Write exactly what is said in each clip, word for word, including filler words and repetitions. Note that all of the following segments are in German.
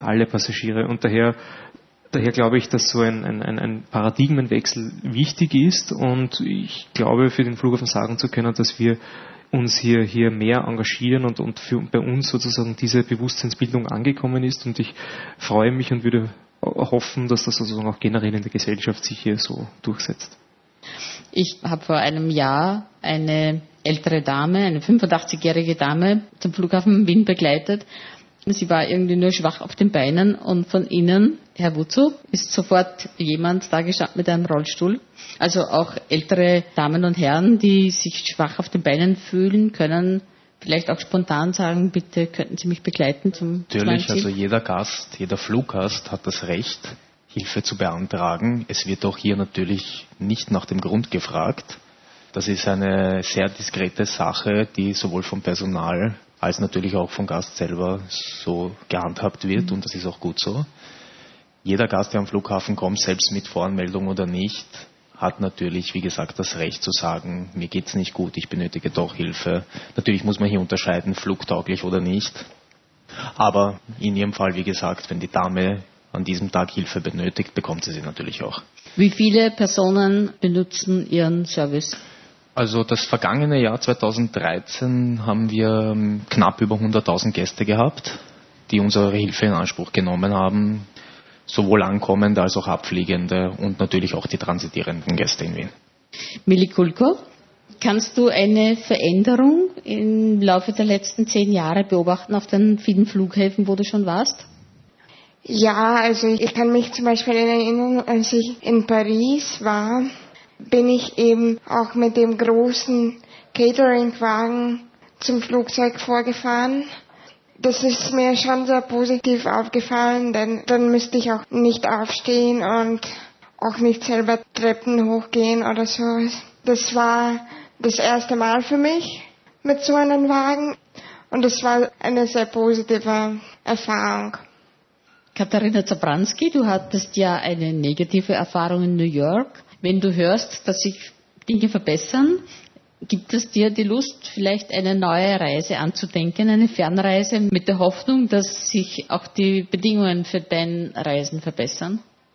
alle Passagiere. Und daher, daher glaube ich, dass so ein, ein, ein Paradigmenwechsel wichtig ist. Und ich glaube, für den Flughafen sagen zu können, dass wir uns hier, hier mehr engagieren und, und für, bei uns sozusagen diese Bewusstseinsbildung angekommen ist. Und ich freue mich und würde hoffen, dass das sozusagen auch generell in der Gesellschaft sich hier so durchsetzt. Ich habe vor einem Jahr eine ältere Dame, eine fünfundachtzigjährige Dame zum Flughafen Wien begleitet. Sie war irgendwie nur schwach auf den Beinen und von innen, Herr Wutzow, ist sofort jemand da gestanden mit einem Rollstuhl. Also auch ältere Damen und Herren, die sich schwach auf den Beinen fühlen, können vielleicht auch spontan sagen, bitte könnten Sie mich begleiten zum Natürlich, also jeder Gast, jeder Fluggast hat das Recht, Hilfe zu beantragen. Es wird auch hier natürlich nicht nach dem Grund gefragt. Das ist eine sehr diskrete Sache, die sowohl vom Personal als natürlich auch vom Gast selber so gehandhabt wird, mhm. und das ist auch gut so. Jeder Gast, der am Flughafen kommt, selbst mit Voranmeldung oder nicht, hat natürlich, wie gesagt, das Recht zu sagen, mir geht's nicht gut, ich benötige doch Hilfe. Natürlich muss man hier unterscheiden, flugtauglich oder nicht. Aber in Ihrem Fall, wie gesagt, wenn die Dame an diesem Tag Hilfe benötigt, bekommt sie sie natürlich auch. Wie viele Personen benutzen Ihren Service? Also das vergangene Jahr zweitausenddreizehn haben wir knapp über hunderttausend Gäste gehabt, die unsere Hilfe in Anspruch genommen haben, sowohl ankommende als auch abfliegende und natürlich auch die transitierenden Gäste in Wien. Mili Kulko, kannst du eine Veränderung im Laufe der letzten zehn Jahre beobachten auf den vielen Flughäfen, wo du schon warst? Ja, also ich kann mich zum Beispiel erinnern, als ich in Paris war, bin ich eben auch mit dem großen Catering-Wagen zum Flugzeug vorgefahren. Das ist mir schon sehr positiv aufgefallen, denn dann müsste ich auch nicht aufstehen und auch nicht selber Treppen hochgehen oder sowas. Das war das erste Mal für mich mit so einem Wagen und das war eine sehr positive Erfahrung. Katharina Zabranski, du hattest ja eine negative Erfahrung in New York. Wenn du hörst, dass sich Dinge verbessern, gibt es dir die Lust, vielleicht eine neue Reise anzudenken, eine Fernreise mit der Hoffnung, dass sich auch die Bedingungen für dein Reisen verbessern?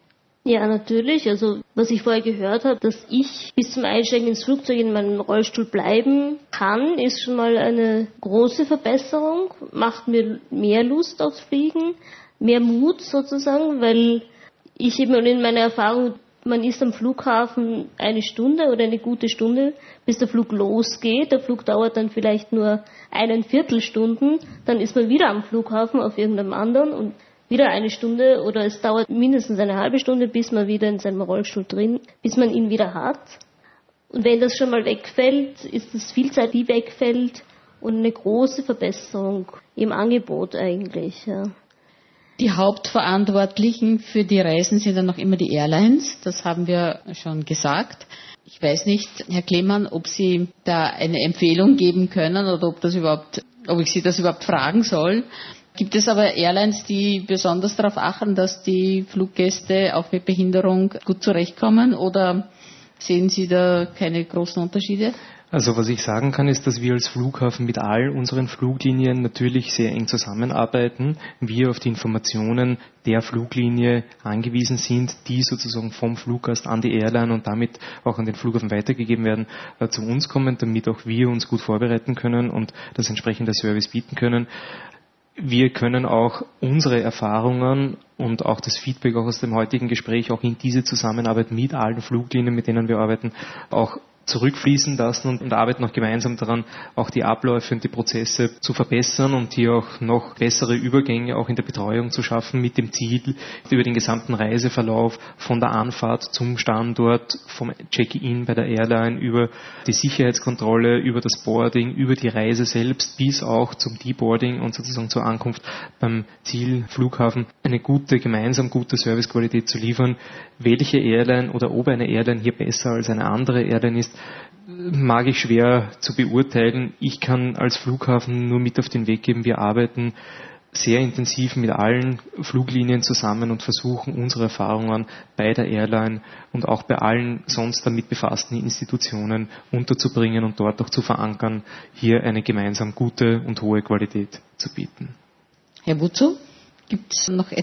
Ja, natürlich. Also was ich vorher gehört habe, dass ich bis zum Einsteigen ins Flugzeug in meinem Rollstuhl bleiben kann, ist schon mal eine große Verbesserung, macht mir mehr Lust aufs Fliegen, mehr Mut sozusagen, weil ich eben in meiner Erfahrung, man ist am Flughafen eine Stunde oder eine gute Stunde, bis der Flug losgeht. Der Flug dauert dann vielleicht nur eine Viertelstunden. Dann ist man wieder am Flughafen auf irgendeinem anderen und wieder eine Stunde oder es dauert mindestens eine halbe Stunde, bis man wieder in seinem Rollstuhl drin, bis man ihn wieder hat. Und wenn das schon mal wegfällt, ist es viel Zeit, die wegfällt und eine große Verbesserung im Angebot eigentlich, ja. Die Hauptverantwortlichen für die Reisen sind dann noch immer die Airlines, das haben wir schon gesagt. Ich weiß nicht, Herr Klemann, ob Sie da eine Empfehlung geben können oder ob das überhaupt, ob ich Sie das überhaupt fragen soll. Gibt es aber Airlines, die besonders darauf achten, dass die Fluggäste auch mit Behinderung gut zurechtkommen, oder sehen Sie da keine großen Unterschiede? Also was ich sagen kann, ist, dass wir als Flughafen mit all unseren Fluglinien natürlich sehr eng zusammenarbeiten. Wir auf die Informationen der Fluglinie angewiesen sind, die sozusagen vom Fluggast an die Airline und damit auch an den Flughafen weitergegeben werden, äh, zu uns kommen, damit auch wir uns gut vorbereiten können und das entsprechende Service bieten können. Wir können auch unsere Erfahrungen und auch das Feedback auch aus dem heutigen Gespräch auch in diese Zusammenarbeit mit allen Fluglinien, mit denen wir arbeiten, auch zurückfließen lassen und, und arbeiten auch gemeinsam daran, auch die Abläufe und die Prozesse zu verbessern und hier auch noch bessere Übergänge auch in der Betreuung zu schaffen, mit dem Ziel, über den gesamten Reiseverlauf von der Anfahrt zum Standort, vom Check-in bei der Airline, über die Sicherheitskontrolle, über das Boarding, über die Reise selbst, bis auch zum Deboarding und sozusagen zur Ankunft beim Zielflughafen, eine gute, gemeinsam gute Servicequalität zu liefern. Welche Airline oder ob eine Airline hier besser als eine andere Airline ist, mag ich schwer zu beurteilen. Ich kann als Flughafen nur mit auf den Weg geben, wir arbeiten sehr intensiv mit allen Fluglinien zusammen und versuchen, unsere Erfahrungen bei der Airline und auch bei allen sonst damit befassten Institutionen unterzubringen und dort auch zu verankern, hier eine gemeinsam gute und hohe Qualität zu bieten. Herr Wutzow, gibt es noch etwas?